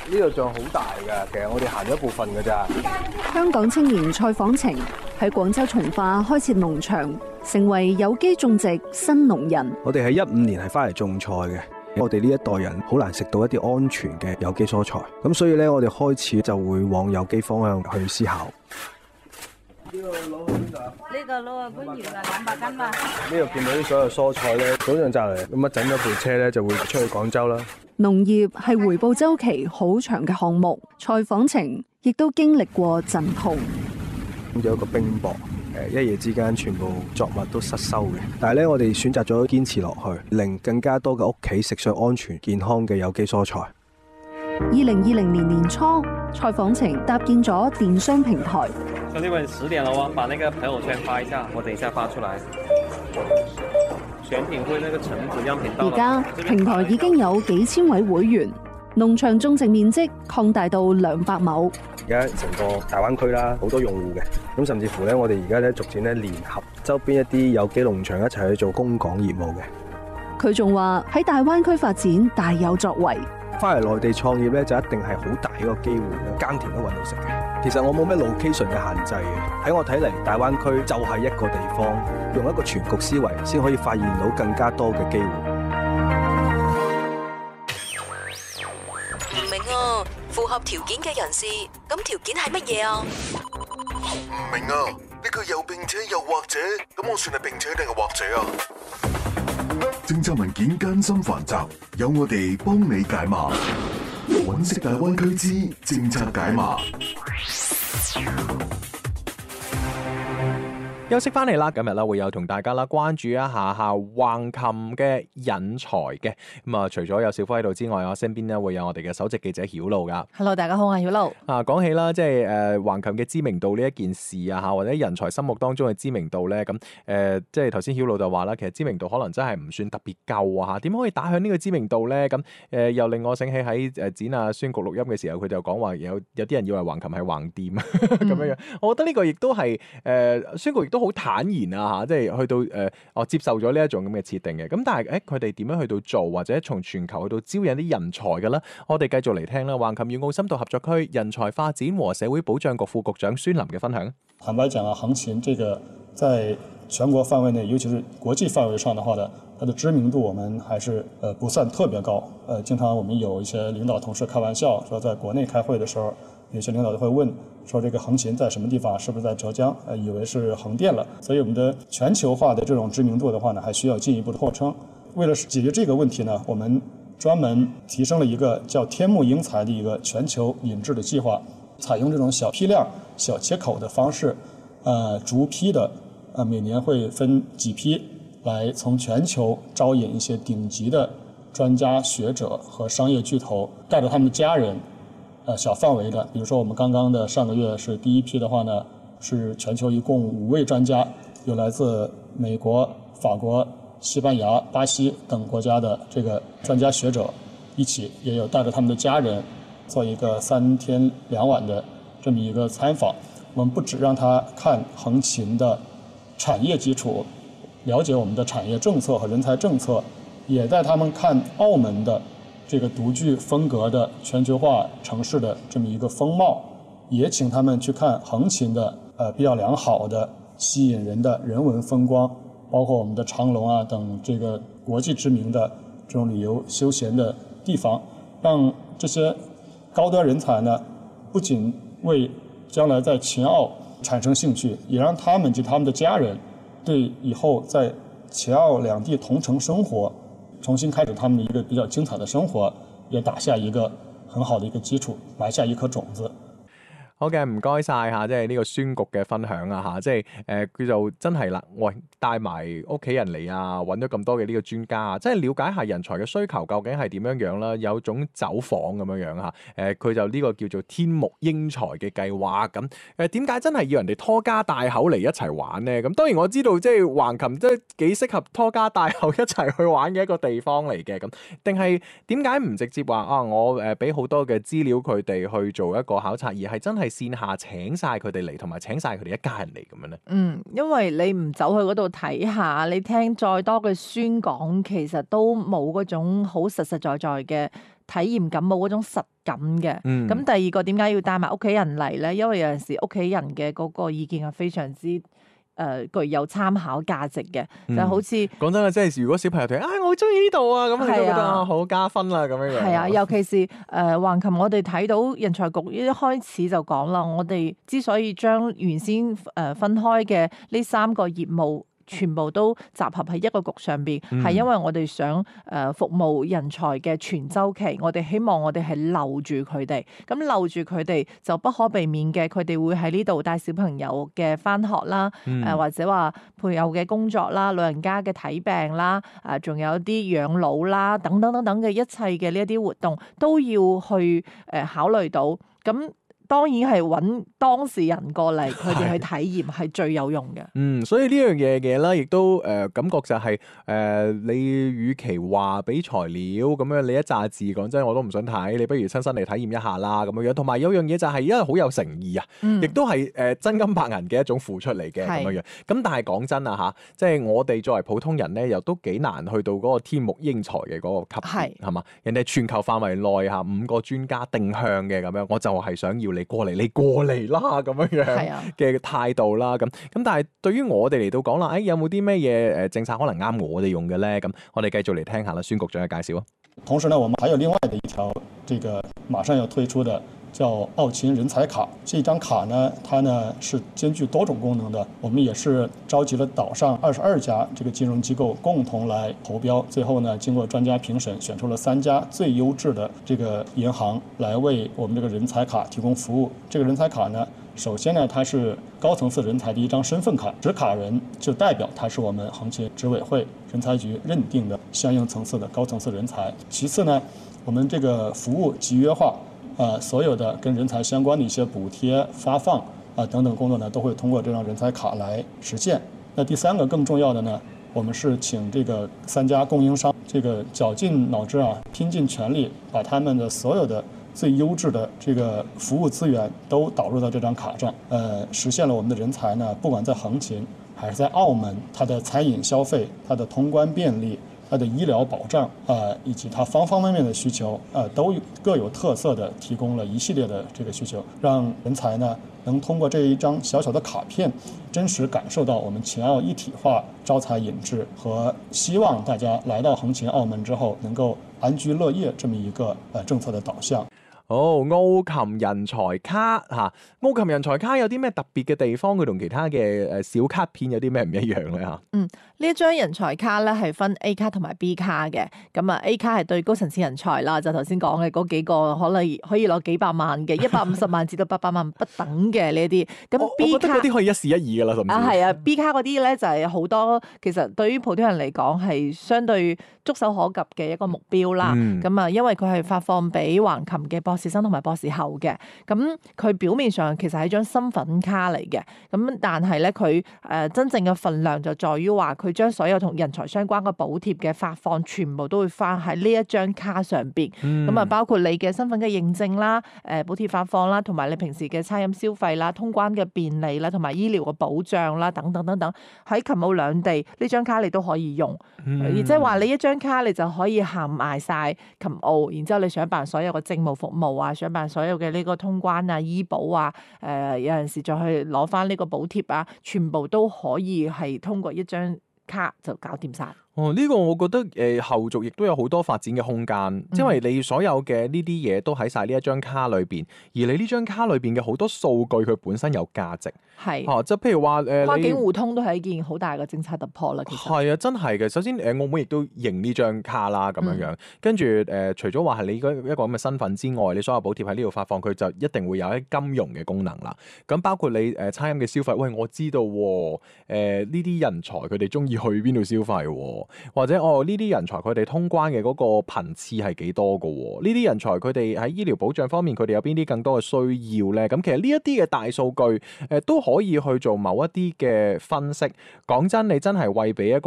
呢度仲好大㗎，其實我哋行咗一部分㗎咋。 香港青年蔡晃晴喺廣州從化開設農場，成為有機種植新農人。 我哋喺15年係翻嚟種菜嘅，我哋呢一代人好難食到一啲安全嘅有機蔬菜，咁所以咧我哋開始就會往有機方向去思考。呢個攞去邊度啊？ 呢個攞去番禺啊，200斤嘛。 呢度見到啲所有蔬菜咧，早上摘嚟，咁啊整咗部車咧就會出去廣州啦。 農業係回報週期好長嘅項目，蔡晃晴亦都經歷過陣痛。 咁有一個冰雹，一夜之間全部作物都失收嘅。但係咧，我哋選擇咗堅持落去，令更加多嘅屋企食上安全健康嘅有機蔬菜。 2020年年初，蔡晃晴搭建咗電商平台。 兄弟們，10點了哦，把那個朋友圈發一下，我等一下發出來。選品會那個橙子樣品到了。 而家平台已經有幾千位會員，農場種植面積擴大到200畝。 而家成個大灣區啦，好多用戶嘅，咁甚至乎咧，我哋而家咧逐漸咧聯合周邊一啲有機農場一齊去做供港業務嘅。 佢仲話喺大灣區發展大有作為。 翻嚟內地創業咧，就一定係好大一個機會啦，耕田都揾到食嘅。其實我冇咩 location 嘅限制嘅，喺我睇嚟，大灣區就係一個地方，用一個全局思維，先可以發現到更加多嘅機會。 唔明啊，符合條件嘅人士，咁條件係乜嘢啊？ 唔明啊，呢句又並且又或者，咁我算係並且定係或者啊？政策文件艱辛繁雜，有我哋幫你解碼。揾食大灣區之政策解碼。 休息翻嚟啦，今日啦會有同大家啦關注一下橫琴嘅引才嘅。咁啊，除咗有小夫喺度之外，我身邊咧會有我哋嘅首席記者曉露噶。 Hello， 大家好，我係曉露。 講起啦，即係橫琴嘅知名度呢一件事啊嚇，或者人才心目當中嘅知名度咧，咁即係頭先曉露就話啦，其實知名度可能真係唔算特別夠啊嚇。點可以打響呢個知名度咧？咁又令我醒起喺剪啊宣局錄音嘅時候，佢就講話有啲人以為橫琴係橫店咁樣樣。我覺得呢個亦都係宣局亦都好坦然啊嚇，即係去到我接受咗呢一種咁嘅設定嘅。咁但係佢哋點樣去到做，或者從全球去到招引啲人才嘅咧？我哋繼續嚟聽啦。橫琴粵澳深度合作區人才發展和社會保障局副局長孫林嘅分享。 坦白講啊，橫琴這個在全國範圍內，尤其是國際範圍上的話呢，它的知名度我們還是不算特別高。經常我們有一些領導同事開玩笑說，在國內開會的時候，有些領導都會問說，這個橫琴在什麼地方？是不是在浙江？以為是橫店了。所以我們的全球化的這種知名度的話呢，還需要進一步的擴充。為了解決這個問題呢，我們專門提升了一個叫天目英才的一個全球引進的計劃，採用這種小批量、小切口的方式，逐批的，每年會分幾批來從全球招引一些頂級的專家學者和商業巨頭，帶着他們的家人，小範圍的，比如說我們剛剛的上個月是第一批的話呢，是全球一共5位專家，有來自美國、法國、西班牙、巴西等國家的這個專家學者一起，也有帶着他們的家人做一個3天2晚的這麼一個參訪。我們不只讓他看橫琴的產業基礎，了解我們的產業政策和人才政策，也帶他們看澳門的這個獨具風格的全球化城市的這麼一個風貌，也請他們去看橫琴的比較良好的吸引人的人文風光，包括我們的長隆啊等這個國際知名的這種旅遊休閒的地方，讓這些高端人才呢，不僅為將來在秦澳產生興趣，也讓他們及他們的家人對以後在秦澳兩地同城生活，重新開始他們一個比較精彩的生活，也打下一個很好的一個基礎，埋下一顆種子。 好嘅，唔該晒嚇，即係呢個宣局嘅分享啊嚇，即係叫做真係啦，喂，帶埋屋企人嚟啊，揾咗咁多嘅呢個專家啊，即係了解下人才嘅需求究竟係點樣樣啦，有種走訪咁樣樣嚇，佢就呢個叫做天目英才嘅計劃咁，點解真係要人哋拖家帶口嚟一齊玩呢？咁當然我知道即係橫琴即係幾適合拖家帶口一齊去玩嘅一個地方嚟嘅，咁定係點解唔直接話啊？我俾好多嘅資料佢哋去做一個考察，而係真係線下請晒佢哋嚟，同埋請晒佢哋一家人嚟咁樣咧。 因為你唔走去嗰度睇下，你聽再多嘅宣講，其實都冇嗰種好實實在在嘅體驗感冇嗰種實感嘅。 嗯咁第二個點解要帶埋屋企人嚟咧？因為有陣時屋企人嘅嗰個意見係非常之具有參考價值嘅，就好似講真啦，即係如果小朋友睇，我好中意呢度啊，咁你都覺得係啊好加分啦，咁樣樣。 係啊，尤其是橫琴，我哋睇到人才局一開始就講啦，我哋之所以將原先分開嘅呢3個業務全部都集合喺一個局上邊，係因為我哋想服務人才嘅全周期，我哋希望我哋係留住佢哋。咁留住佢哋就不可避免嘅，佢哋會喺呢度帶小朋友嘅返學啦，或者話配偶嘅工作啦，老人家嘅睇病啦，仲有啲養老啦，等等等等嘅一切嘅呢一啲活動都要去考慮到。咁當然係揾當事人過嚟，佢哋去體驗係最有用嘅。 所以呢樣嘢咧，亦都感覺就係你與其話俾材料咁樣，你一紮字講真我都唔想睇，你不如親身嚟體驗一下啦咁樣。同埋有樣嘢就係因為好有誠意啊，亦都係真金白銀嘅一種付出嚟嘅咁樣樣。咁但係講真啊嚇，即係我哋作為普通人咧，又都幾難去到嗰個天目英才嘅嗰個級別係嘛？人哋全球範圍內嚇5個專家定向嘅咁樣，我就係想要你過嚟啦咁樣樣嘅態度啦，咁但係對於我哋嚟到講啦，有冇啲咩嘢政策可能啱我哋用嘅咧？咁我哋繼續嚟聽下啦，孫局長嘅介紹啊。 同時呢，我們還有另外的一條，這個馬上要推出的叫澳勤人才卡。這張卡呢，它呢是兼具多種功能的。我們也是召集了島上22家這個金融機構共同來投標，最後呢，經過專家評審，選出了3家最優質的這個銀行來為我們這個人才卡提供服務。這個人才卡呢，首先呢，它是高層次人才的一張身份卡，持卡人就代表他是我們橫琴執委會人才局認定的相應層次的高層次人才。其次呢，我們這個服務集約化，所有的跟人才相關的一些補貼發放等等工作呢，都會通過這張人才卡來實現。那第3個更重要的呢，我們是請這個3家供應商，這個絞盡腦汁拼盡全力，把他們的所有的最優質的這個服務資源都導入到這張卡上，實現了我們的人才呢，不管在橫琴還是在澳門，它的餐飲消費、它的通關便利、它的醫療保障以及它方方面面的需求都各有特色的提供了一系列的這個需求，讓人才呢能通過這一張小小的卡片，真實感受到我們秦澳一體化、招才引智和希望大家來到橫琴澳門之後能夠安居樂業這麼一個政策的導向。 澳琴人才卡嚇，澳琴人才卡有啲咩特別嘅地方？佢同其他嘅小卡片有啲咩唔一樣咧嚇？ 呢一張人才卡咧係分 A 卡同埋 B 卡嘅。咁A 卡係對高層次人才啦，就頭先講嘅嗰幾個可能可以攞幾百萬嘅150萬至到800萬不等嘅呢啲。咁 B 卡嗰啲可以一試一二噶啦，甚至係啊 B 卡嗰啲咧就係好多，其實對於普通人嚟講係相對觸手可及嘅一個目標啦。咁因為佢係發放俾橫琴嘅博士生同埋博士後嘅，咁佢表面上其實係張身份卡嚟嘅，咁但係咧佢真正嘅份量就在於話佢將所有同人才相關嘅補貼嘅發放全部都會花喺呢一張卡上邊，咁包括你嘅身份嘅認證啦、補貼發放啦，同埋你平時嘅餐飲消費啦、通關嘅便利啦，同埋醫療嘅保障啦，等等等等，喺琴澳兩地呢張卡你都可以用，而即係話你一張卡你就可以行埋晒琴澳，然之後你想辦所有嘅政務服務啊，想辦所有嘅呢個通關啊、醫保啊，有陣時再去攞翻呢個補貼啊，全部都可以係通過一張卡就搞掂晒。 呢個我覺得後續亦都有好多發展嘅空間，因為你所有嘅呢啲嘢都喺晒呢一張卡裏邊，而你呢張卡裏邊嘅好多數據佢本身有價值， 係即係譬如話跨境互通都係一件好大嘅政策突破啦。其實係啊，真係嘅。首先澳門亦都認呢張卡啦，咁樣樣，跟住除咗話係你一個咁嘅身份之外，你所有補貼喺呢度發放，佢就一定會有一金融嘅功能啦。咁包括你餐飲嘅消費，喂，我知道呢啲人才佢哋中意去邊度消費。或者呢啲人才佢哋通關嘅嗰個頻次係幾多嘅喎？呢啲人才佢哋喺醫療保障方面佢哋有邊啲更多嘅需要咧？咁其實呢一啲嘅大數據都可以去做某一啲嘅分析。講真，你真係餵俾一個